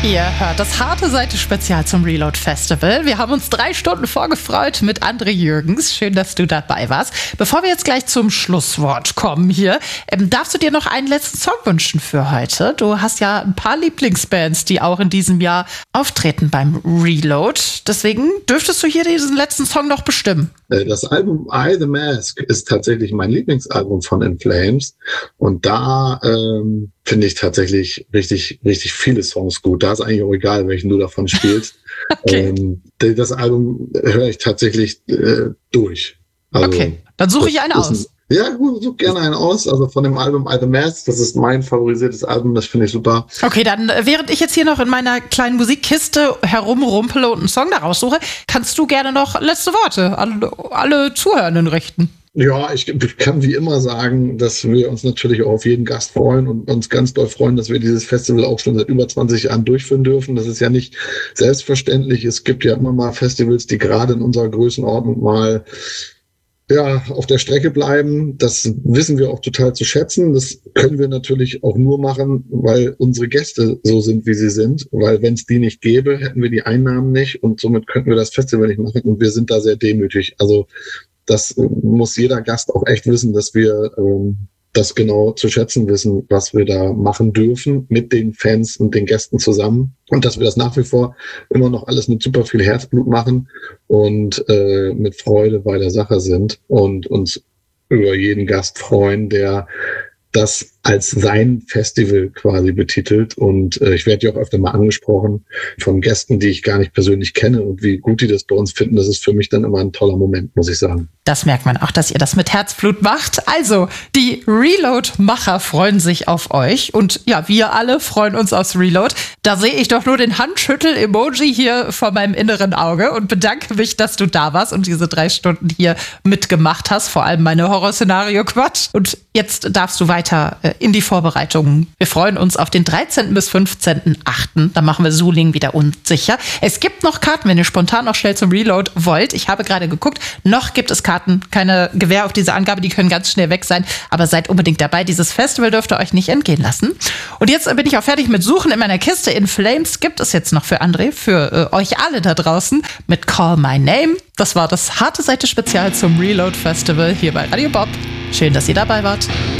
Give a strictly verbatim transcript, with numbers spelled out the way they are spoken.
Ihr hört das harte Seite Spezial zum Reload Festival. Wir haben uns drei Stunden vorgefreut mit André Jürgens. Schön, dass du dabei warst. Bevor wir jetzt gleich zum Schlusswort kommen hier, ähm, darfst du dir noch einen letzten Song wünschen für heute? Du hast ja ein paar Lieblingsbands, die auch in diesem Jahr auftreten beim Reload. Deswegen dürftest du hier diesen letzten Song noch bestimmen. Das Album I, The Mask ist tatsächlich mein Lieblingsalbum von In Flames. Und da ähm, finde ich tatsächlich richtig, richtig viele Songs gut. Da ist eigentlich auch egal, welchen du davon spielst. Okay. Ähm, das Album höre ich tatsächlich äh, durch. Also, okay, dann suche ich einen aus. Ja, gut, such gerne einen aus. Also von dem Album I, The Mask, das ist mein favorisiertes Album, das finde ich super. Okay, dann während ich jetzt hier noch in meiner kleinen Musikkiste herumrumpele und einen Song daraus suche, kannst du gerne noch letzte Worte an alle Zuhörenden richten. Ja, ich kann wie immer sagen, dass wir uns natürlich auch auf jeden Gast freuen und uns ganz doll freuen, dass wir dieses Festival auch schon seit über zwanzig Jahren durchführen dürfen. Das ist ja nicht selbstverständlich. Es gibt ja immer mal Festivals, die gerade in unserer Größenordnung mal ja, auf der Strecke bleiben. Das wissen wir auch total zu schätzen. Das können wir natürlich auch nur machen, weil unsere Gäste so sind, wie sie sind. Weil wenn es die nicht gäbe, hätten wir die Einnahmen nicht und somit könnten wir das Festival nicht machen. Und wir sind da sehr demütig. Also das muss jeder Gast auch echt wissen, dass wir ähm, das genau zu schätzen wissen, was wir da machen dürfen mit den Fans und den Gästen zusammen. Und dass wir das nach wie vor immer noch alles mit super viel Herzblut machen und äh, mit Freude bei der Sache sind und uns über jeden Gast freuen, der das als sein Festival quasi betitelt. Und äh, ich werde ja auch öfter mal angesprochen von Gästen, die ich gar nicht persönlich kenne und wie gut die das bei uns finden. Das ist für mich dann immer ein toller Moment, muss ich sagen. Das merkt man auch, dass ihr das mit Herzblut macht. Also, die Reload-Macher freuen sich auf euch. Und ja, wir alle freuen uns aufs Reload. Da sehe ich doch nur den Handschüttel-Emoji hier vor meinem inneren Auge und bedanke mich, dass du da warst und diese drei Stunden hier mitgemacht hast. Vor allem meine Horrorszenario-Quatsch. Und jetzt darfst du weiter äh, in die Vorbereitungen. Wir freuen uns auf den dreizehnten bis fünfzehnten achten Da machen wir Suling wieder unsicher. Es gibt noch Karten, wenn ihr spontan noch schnell zum Reload wollt. Ich habe gerade geguckt, noch gibt es Karten. Keine Gewähr auf diese Angabe, die können ganz schnell weg sein. Aber seid unbedingt dabei. Dieses Festival dürft ihr euch nicht entgehen lassen. Und jetzt bin ich auch fertig mit Suchen in meiner Kiste. In Flames gibt es jetzt noch für André, für äh, euch alle da draußen mit Call My Name. Das war das harte Seite Spezial zum Reload Festival hier bei Radio Bob. Schön, dass ihr dabei wart.